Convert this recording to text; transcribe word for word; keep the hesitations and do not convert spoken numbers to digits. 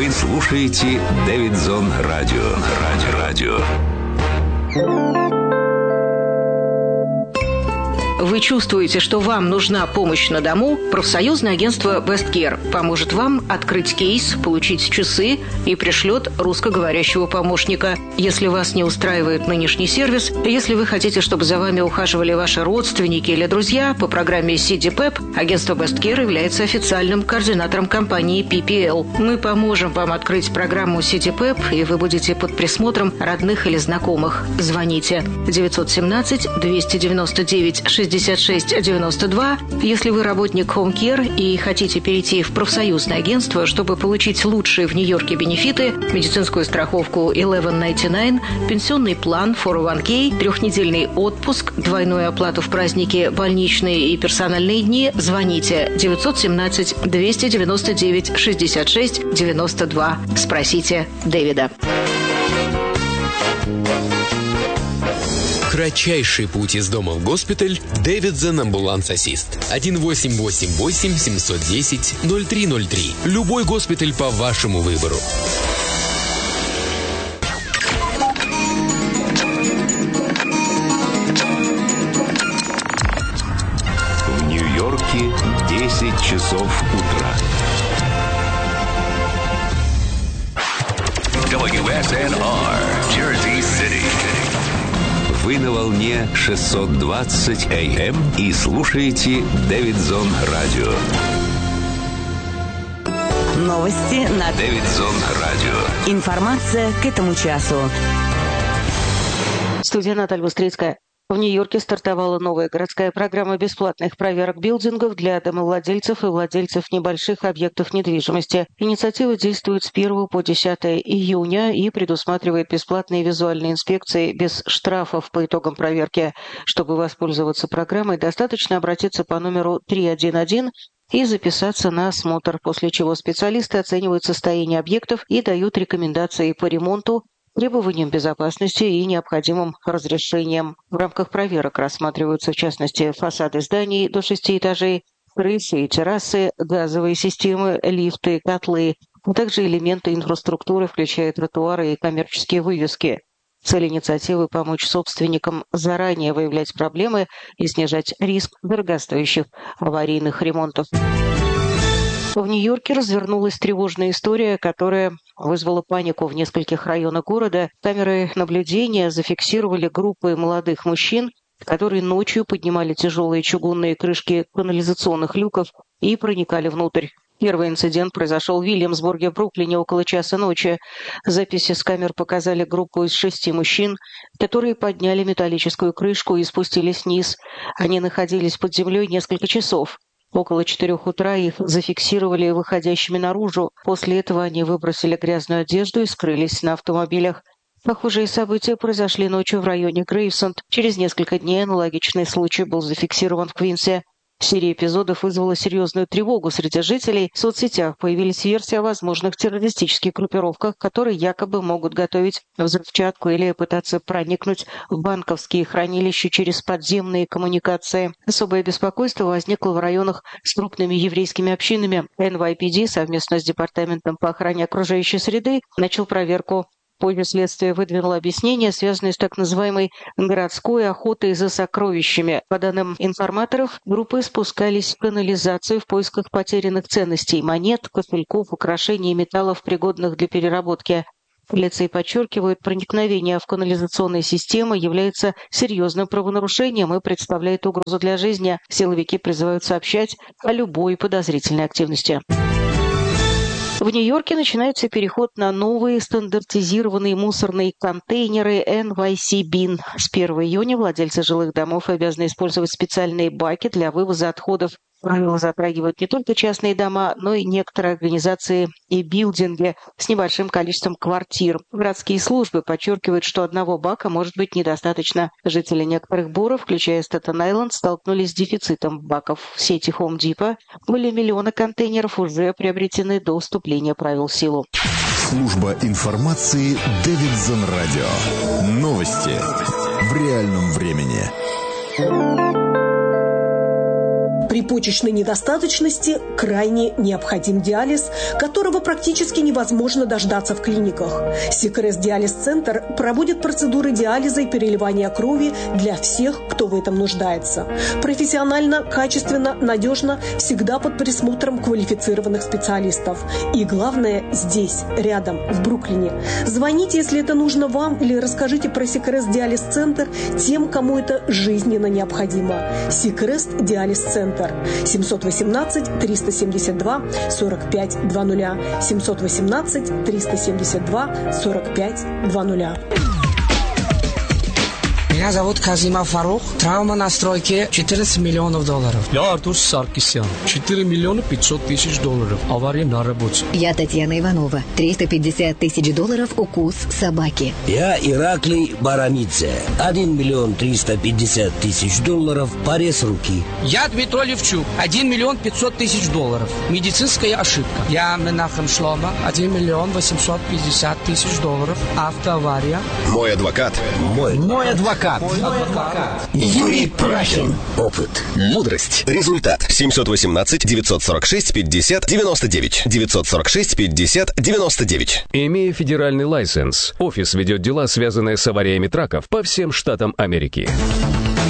Вы слушаете Дэвидсон Радио. Радио. Радио. Вы чувствуете, что вам нужна помощь на дому? Профсоюзное агентство Best Care поможет вам открыть кейс, получить часы и пришлет русскоговорящего помощника. Если вас не устраивает нынешний сервис, если вы хотите, чтобы за вами ухаживали ваши родственники или друзья, по программе си ди пэп агентство Best Care является официальным координатором компании пи пи эл. Мы поможем вам открыть программу си ди пэп, и вы будете под присмотром родных или знакомых. Звоните девятьсот семнадцать двести девяносто девять шестьдесят шесть девяносто два. Если вы работник Home Care и хотите перейти в профсоюзное агентство, чтобы получить лучшие в Нью-Йорке бенефиты, медицинскую страховку eleven ninety-nine, пенсионный план фор о ван кей, трехнедельный отпуск, двойную оплату в праздники, больничные и персональные дни, звоните девятьсот семнадцать двести девяносто девять шестьдесят шесть девяносто два. Спросите Дэвида. Кратчайший путь из дома в госпиталь. Дэвидсон Амбуланс Ассист. один восемь восемь восемь семь один ноль ноль три ноль три. Любой госпиталь по вашему выбору. В Нью-Йорке десять часов утра. дабл ю эс эн ар, Jersey City. Вы на волне шестьсот двадцать эй эм и слушаете Дэвидсон Радио. Новости на Дэвидсон Радио. Информация к этому часу. Студия Наталья Быстрицкая. В Нью-Йорке стартовала новая городская программа бесплатных проверок билдингов для домовладельцев и владельцев небольших объектов недвижимости. Инициатива действует с первого по десятое июня и предусматривает бесплатные визуальные инспекции без штрафов по итогам проверки. Чтобы воспользоваться программой, достаточно обратиться по номеру три один один и записаться на осмотр, после чего специалисты оценивают состояние объектов и дают рекомендации по ремонту, требованиям безопасности и необходимым разрешениям. В рамках проверок рассматриваются, в частности, фасады зданий до шести этажей, крыши и террасы, газовые системы, лифты, котлы, а также элементы инфраструктуры, включая тротуары и коммерческие вывески. Цель инициативы – помочь собственникам заранее выявлять проблемы и снижать риск дорогостоящих аварийных ремонтов. В Нью-Йорке развернулась тревожная история, которая вызвала панику в нескольких районах города. Камеры наблюдения зафиксировали группы молодых мужчин, которые ночью поднимали тяжелые чугунные крышки канализационных люков и проникали внутрь. Первый инцидент произошел в Вильямсбурге, в Бруклине, около часа ночи. Записи с камер показали группу из шести мужчин, которые подняли металлическую крышку и спустились вниз. Они находились под землей несколько часов. Около четырех утра их зафиксировали выходящими наружу. После этого они выбросили грязную одежду и скрылись на автомобилях. Похожие события произошли ночью в районе Грейвсенд. Через несколько дней аналогичный случай был зафиксирован в Квинсе. Серия эпизодов вызвала серьезную тревогу среди жителей. В соцсетях появились версии о возможных террористических группировках, которые якобы могут готовить взрывчатку или пытаться проникнуть в банковские хранилища через подземные коммуникации. Особое беспокойство возникло в районах с крупными еврейскими общинами. эн вай пи ди совместно с Департаментом по охране окружающей среды начал проверку. Позже следствие выдвинуло объяснения, связанные с так называемой городской охотой за сокровищами. По данным информаторов, группы спускались в канализацию в поисках потерянных ценностей – монет, кошельков, украшений и металлов, пригодных для переработки. Полиция подчеркивает, проникновение в канализационные системы является серьезным правонарушением и представляет угрозу для жизни. Силовики призывают сообщать о любой подозрительной активности. В Нью-Йорке начинается переход на новые стандартизированные мусорные контейнеры эн вай си Bin. С первого июня владельцы жилых домов обязаны использовать специальные баки для вывоза отходов. Правила затрагивают не только частные дома, но и некоторые организации и билдинги с небольшим количеством квартир. Городские службы подчеркивают, что одного бака может быть недостаточно. Жители некоторых боров, включая Стэттен-Айленд, столкнулись с дефицитом баков. В сети Home Depot более миллиона контейнеров уже приобретены до вступления правил в силу. Служба информации Дэвидсон Радио. Новости в реальном времени. При почечной недостаточности крайне необходим диализ, которого практически невозможно дождаться в клиниках. Сикрест Диализ-центр проводит процедуры диализа и переливания крови для всех, кто в этом нуждается. Профессионально, качественно, надежно, всегда под присмотром квалифицированных специалистов. И главное, здесь, рядом, в Бруклине. Звоните, если это нужно вам, или расскажите про Сикрест Диализ-центр тем, кому это жизненно необходимо. Сикрест Диализ-центр. семь один восемь триста семьдесят два сорок пять двадцать. семь один восемь триста семьдесят два сорок пять двадцать. Меня зовут Казимов Фарух. Травма на стройке четырнадцать миллионов долларов. Я Артур Саркисян. четыре миллиона пятьсот тысяч долларов. Авария на работе. Я Татьяна Иванова. триста пятьдесят тысяч долларов укус собаки. Я Ираклий Барамидзе. один миллион триста пятьдесят тысяч долларов порез руки. Я Дмитрий Левчук. один миллион пятьсот тысяч долларов. Медицинская ошибка. Я Менахем Шлома. один миллион восемьсот пятьдесят тысяч долларов. Автоавария. Мой адвокат. Мой, Мой адвокат. Юрий Прахин. Опыт. Мудрость. Результат. семь один восемь девять сорок шесть пятьдесят девяносто девять. девятьсот сорок шесть пятьдесят девяносто девять. Имея федеральный лайсенс, офис ведет дела, связанные с авариями траков по всем штатам Америки.